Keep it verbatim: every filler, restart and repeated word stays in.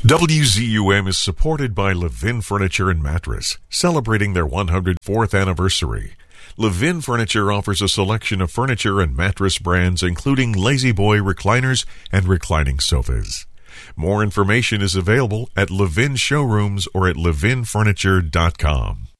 W Z U M is supported by Levin Furniture and Mattress, celebrating their one hundred fourth anniversary. Levin Furniture offers a selection of furniture and mattress brands, including Lazy Boy recliners and reclining sofas. More information is available at Levin Showrooms or at levin furniture dot com.